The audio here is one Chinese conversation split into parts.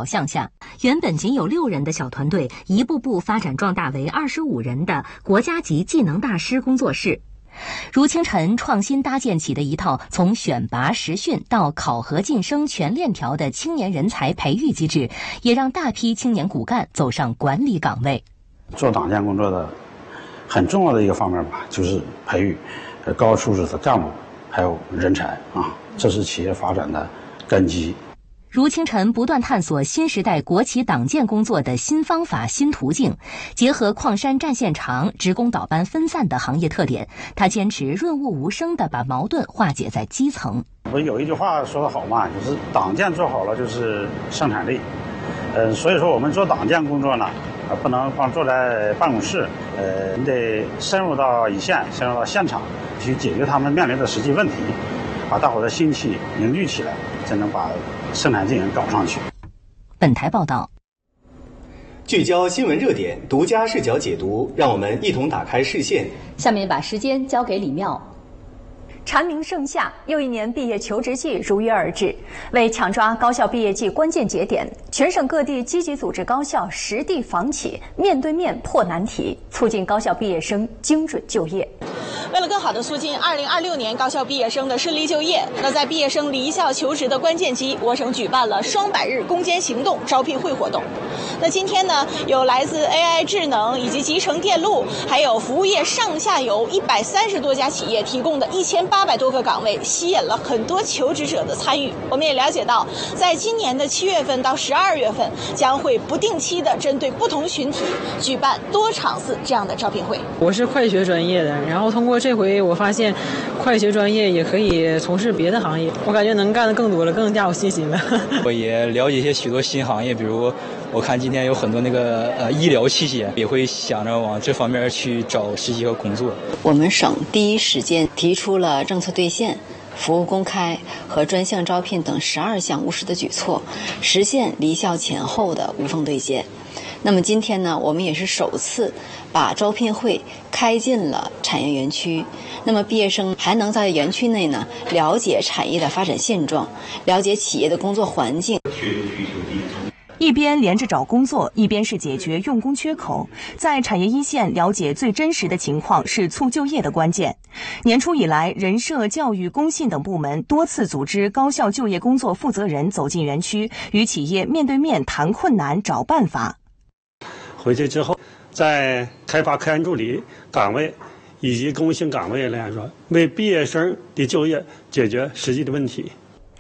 导向下，原本仅有6人的小团队一步步发展壮大为25人的国家级技能大师工作室。如清晨创新搭建起的一套从选拔实训到考核晋升全链条的青年人才培育机制，也让大批青年骨干走上管理岗位。 做党建工作的很重要的一个方面吧，就是培育高素质的干部还有人才啊，这是企业发展的根基。 如清晨不断探索新时代国企党建工作的新方法、新途径，结合矿山战线长、职工倒班分散的行业特点，他坚持润物无声地把矛盾化解在基层。 不是有一句话说得好嘛，就是党建做好了就是生产力。所以说我们做党建工作呢，不能光坐在办公室，你得深入到一线，深入到现场，去解决他们面临的实际问题，把大伙的心气凝聚起来，才能把生产经营搞上去。 本台报道， 聚焦新闻热点，独家视角解读，让我们一同打开视线。 下面把时间交给李妙。蝉鸣盛夏，又一年毕业求职季如约而至。为抢抓高校毕业季关键节点，全省各地积极组织高校实地访企，面对面破难题，促进高校毕业生精准就业。 为了更好地促进2026年高校毕业生的顺利就业，那在毕业生离校求职的关键期，我省举办了双百日攻坚行动招聘会活动。那今天呢，有来自 AI 智能以及集成电路，还有服务业上下游130多家企业提供的1800多个岗位，吸引了很多求职者的参与。我们也了解到，在今年的7月份到12月份，将会不定期的针对不同群体举办多场次这样的招聘会。 我是会学专业的，然后通过这回我发现会学专业也可以从事别的行业，我感觉能干的更多了，更加有信心了。 我也了解一些许多新行业，比如我看今天有很多那个医疗器械，也会想着往这方面去找实习和工作。 我们省第一时间提出了政策兑现、服务公开和专项招聘等12项务实的举措，实现离校前后的无缝对接。那么今天呢，我们也是首次把招聘会开进了产业园区。那么毕业生还能在园区内呢，了解产业的发展现状，了解企业的工作环境。 一边连着找工作，一边是解决用工缺口。在产业一线了解最真实的情况是促就业的关键。年初以来，人社、教育、工信等部门多次组织高校就业工作负责人走进园区，与企业面对面谈困难、找办法。 回去之后，在开发科研助理岗位以及工信岗位来说，为毕业生的就业解决实际的问题。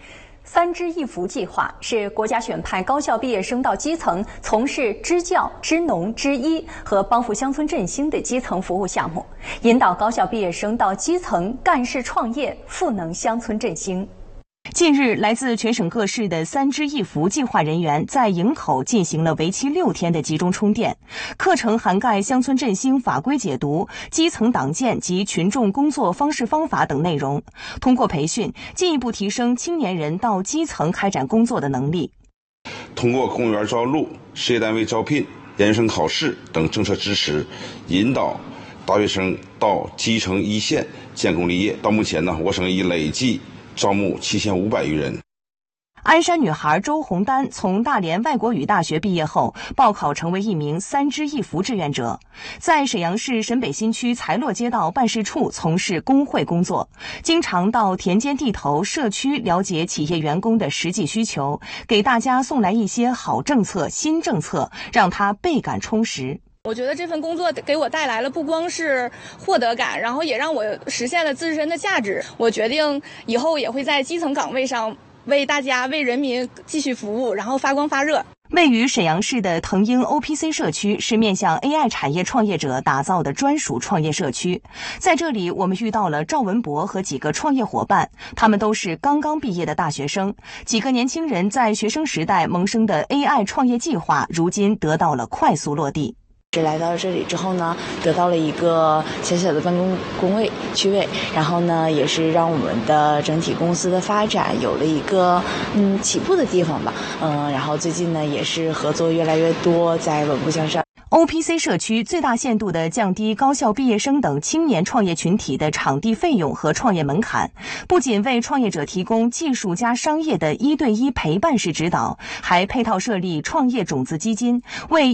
3支一扶计划是国家选派高校毕业生到基层从事支教、支农、支医和帮扶乡村振兴的基层服务项目，引导高校毕业生到基层干事创业，赋能乡村振兴。 近日，来自全省各市的3支一扶计划人员在营口进行了为期6天的集中充电。课程涵盖乡村振兴法规解读、基层党建及群众工作方式方法等内容。通过培训，进一步提升青年人到基层开展工作的能力。 通过公务员招录、事业单位招聘、研究生考试等政策支持，引导大学生到基层一线建功立业。到目前呢，我省已累计招募7500余人。 鞍山女孩周红丹从大连外国语大学毕业后，报考成为一名3支一扶志愿者，在沈阳市沈北新区财洛街道办事处从事工会工作，经常到田间地头、社区了解企业员工的实际需求，给大家送来一些好政策、新政策，让他倍感充实。 我觉得这份工作给我带来了不光是获得感，然后也让我实现了自身的价值。我决定以后也会在基层岗位上为大家、为人民继续服务，然后发光发热。 位于沈阳市的腾英 OPC 社区是面向 AI 产业创业者打造的专属创业社区。在这里，我们遇到了赵文博和几个创业伙伴，他们都是刚刚毕业的大学生。几个年轻人在学生时代萌生的 AI 创业计划，如今得到了快速落地。 来到这里之后呢，得到了一个小小的办公工位区位，然后呢，也是让我们的整体公司的发展有了一个起步的地方吧。然后最近呢，也是合作越来越多，在稳步向上。 OPC 社区最大限度地降低高校毕业生等青年创业群体的场地费用和创业门槛，不仅为创业者提供技术加商业的1对1陪伴式指导，还配套设立创业种子基金，为